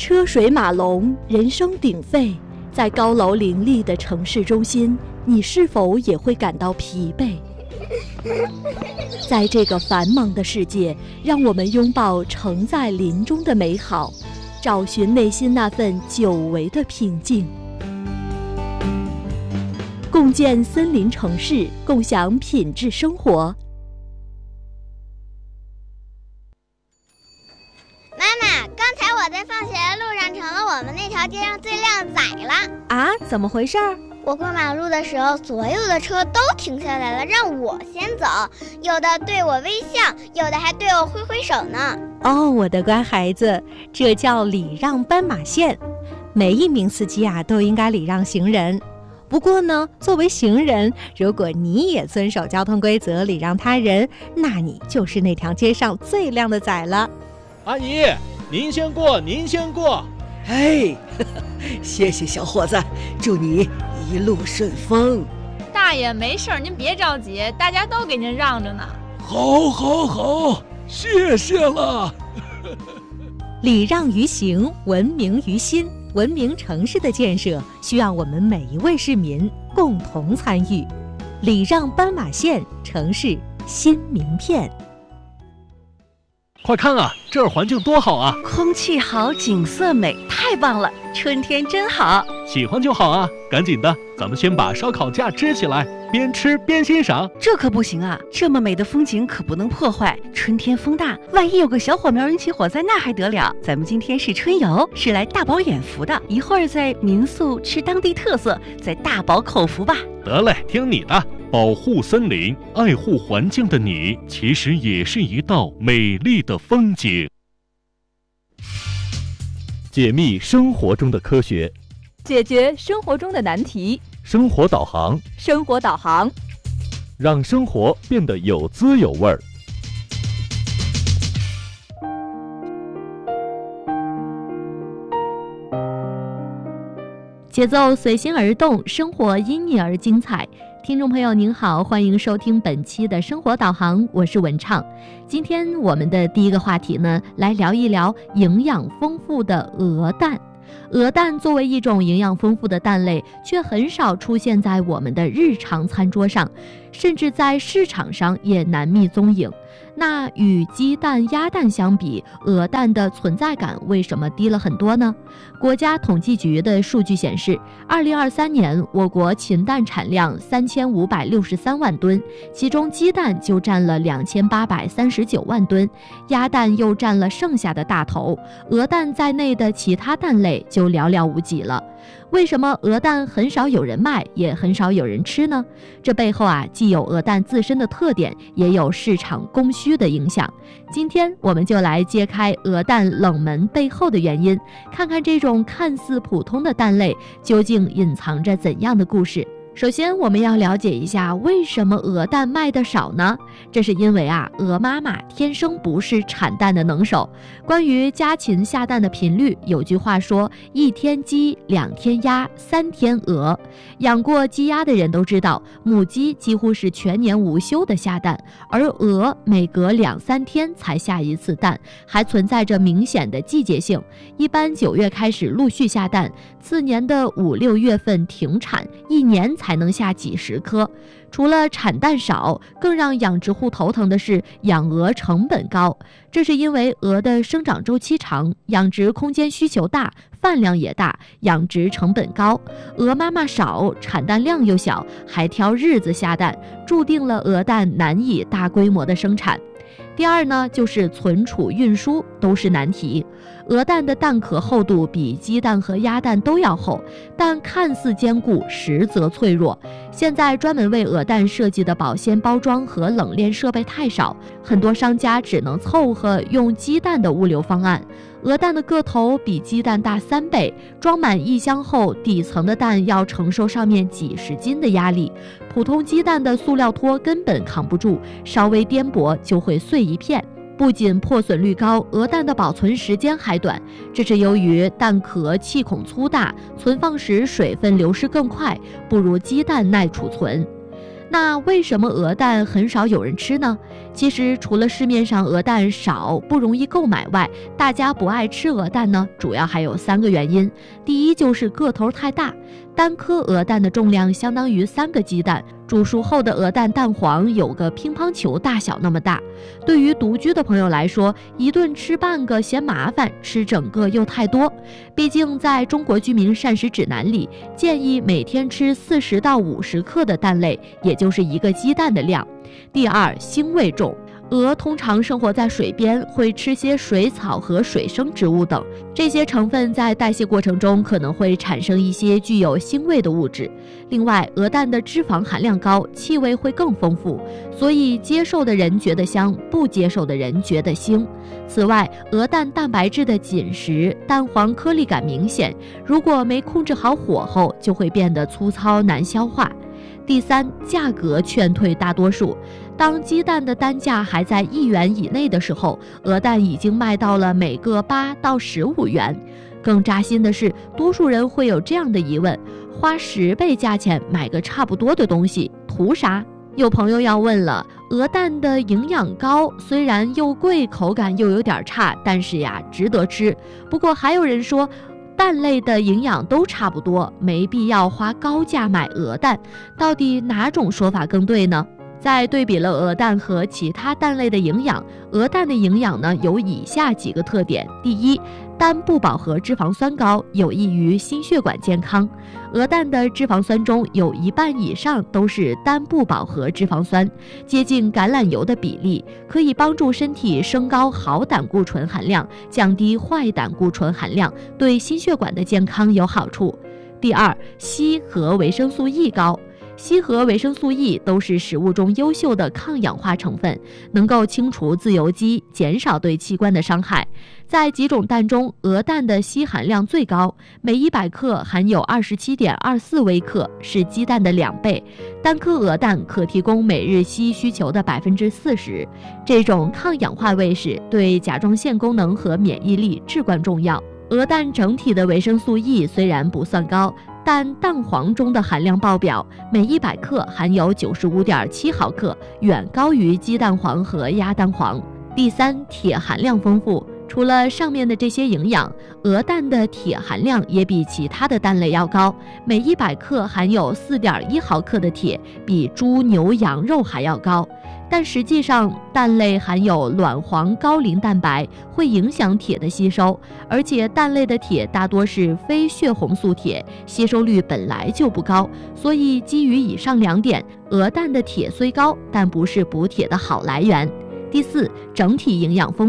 车水马龙，人声鼎沸，在高楼林立的城市中心，你是否也会感到疲惫？在这个繁忙的世界，让我们拥抱城在林中的美好，找寻内心那份久违的平静。共建森林城市，共享品质生活。 妈妈，刚才我在放学的路上成了我们那条街上最靓仔了。 啊，怎么回事？ 我过马路的时候，所有的车都停下来了，让我先走，有的对我微笑，有的还对我挥挥手呢。 哦，我的乖孩子，这叫礼让斑马线。每一名司机都应该礼让行人。不过呢，作为行人，如果你也遵守交通规则，礼让他人，那你就是那条街上最靓的仔了。 阿姨，您先过，您先过。 哎，谢谢小伙子，祝你一路顺风。 大爷没事，您别着急，大家都给您让着呢。 好，谢谢了。 礼让于行，文明于心。文明城市的建设需要我们每一位市民共同参与。礼让斑马线，城市新名片。 快看啊，这儿环境多好啊！ 空气好，景色美，太棒了！春天真好。 喜欢就好啊，赶紧的，咱们先把烧烤架支起来，边吃边欣赏。 这可不行啊，这么美的风景可不能破坏。春天风大，万一有个小火苗引起火灾，那还得了？咱们今天是春游，是来大饱眼福的。一会儿在民宿吃当地特色，再大饱口福吧。 得嘞，听你的。保护森林，爱护环境的你，其实也是一道美丽的风景。解密生活中的科学， 解决生活中的难题。 生活导航， 生活导航， 让生活变得有滋有味儿。 节奏随心而动，生活因你而精彩。听众朋友您好，欢迎收听本期的生活导航，我是文畅。今天我们的第一个话题呢，来聊一聊营养丰富的鹅蛋。鹅蛋作为一种营养丰富的蛋类，却很少出现在我们的日常餐桌上，甚至在市场上也难觅踪影。那与鸡蛋、鸭蛋相比，鹅蛋的存在感为什么低了很多呢？国家统计局的数据显示，2023年我国禽蛋产量3563万吨，其中鸡蛋就占了2839万吨，鸭蛋又占了剩下的大头，鹅蛋在内的其他蛋类就寥寥无几了。为什么鹅蛋很少有人卖，也很少有人吃呢？这背后既有鹅蛋自身的特点，也有市场供需的影响。今天我们就来揭开鹅蛋冷门背后的原因，看看这种看似普通的蛋类究竟隐藏着怎样的故事。首先我们要了解一下为什么鹅蛋卖得少呢？这是因为鹅妈妈天生不是产蛋的能手。关于家禽下蛋的频率，有句话说1天鸡2天鸭3天鹅。养过鸡鸭的人都知道，母鸡几乎是全年无休的下蛋，而鹅每隔2-3天才下一次蛋，还存在着明显的季节性。一般9月开始陆续下蛋，次年的5-6月份停产，1年才能下几十颗。除了产蛋少，更让养殖户头疼的是养鹅成本高。这是因为鹅的生长周期长，养殖空间需求大，饭量也大，养殖成本高。鹅妈妈少，产蛋量又小，还挑日子下蛋，注定了鹅蛋难以大规模的生产。第二呢，就是存储运输都是难题。鹅蛋的蛋壳厚度比鸡蛋和鸭蛋都要厚，但看似坚固，实则脆弱。现在专门为鹅蛋设计的保鲜包装和冷链设备太少，很多商家只能凑合用鸡蛋的物流方案。鹅蛋的个头比鸡蛋大3倍，装满1箱后，底层的蛋要承受上面几十斤的压力，普通鸡蛋的塑料托根本扛不住，稍微颠簸就会碎一片。不仅破损率高，鹅蛋的保存时间还短，这是由于蛋壳气孔粗大，存放时水分流失更快，不如鸡蛋耐储存。 那为什么鹅蛋很少有人吃呢？其实除了市面上鹅蛋少不容易购买外，大家不爱吃鹅蛋呢，主要还有3个原因。第一就是个头太大，单颗鹅蛋的重量相当于3个鸡蛋，煮熟后的鹅蛋蛋黄有个乒乓球大小那么大。对于独居的朋友来说，一顿吃半个嫌麻烦，吃整个又太多。毕竟在中国居民膳食指南里，建议每天吃40到50克的蛋类，也就是1个鸡蛋的量。第二，腥味重。鹅通常生活在水边，会吃些水草和水生植物等，这些成分在代谢过程中可能会产生一些具有腥味的物质。另外，鹅蛋的脂肪含量高，气味会更丰富，所以接受的人觉得香，不接受的人觉得腥。此外，鹅蛋蛋白质的紧实，蛋黄颗粒感明显，如果没控制好火候，就会变得粗糙难消化。第三，价格劝退大多数。当鸡蛋的单价还在1元以内的时候，鹅蛋已经卖到了每个8到15元。更扎心的是，多数人会有这样的疑问：花10倍价钱买个差不多的东西，图啥？有朋友要问了，鹅蛋的营养高，虽然又贵，口感又有点差，但是呀，值得吃。不过还有人说，蛋类的营养都差不多，没必要花高价买鹅蛋，到底哪种说法更对呢？在对比了鹅蛋和其他蛋类的营养，鹅蛋的营养呢有以下几个特点：第一，单不饱和脂肪酸高，有益于心血管健康。鹅蛋的脂肪酸中有1半以上都是单不饱和脂肪酸，接近橄榄油的比例，可以帮助身体升高好胆固醇含量，降低坏胆固醇含量，对心血管的健康有好处。第二，硒和维生素 E 高。硒和维生素 E 都是食物中优秀的抗氧化成分，能够清除自由基，减少对器官的伤害。在几种蛋中，鹅蛋的硒含量最高，每100克含有27.24微克，是鸡蛋的2倍。单颗鹅蛋可提供每日硒需求的40%。这种抗氧化卫士对甲状腺功能和免疫力至关重要。鹅蛋整体的维生素 E 虽然不算高，但蛋黄中的含量爆表，每100克含有95.7毫克，远高于鸡蛋黄和鸭蛋黄。第三，铁含量丰富。除了上面的这些营养，鹅蛋的铁含量也比其他的蛋类要高，每100克含有4.1毫克的铁，比猪、牛、羊肉还要高。但实际上，蛋类含有卵黄高磷蛋白，会影响铁的吸收，而且蛋类的铁大多是非血红素铁，吸收率本来就不高，所以基于以上2点，鹅蛋的铁虽高，但不是补铁的好来源。第四，整体营养丰富。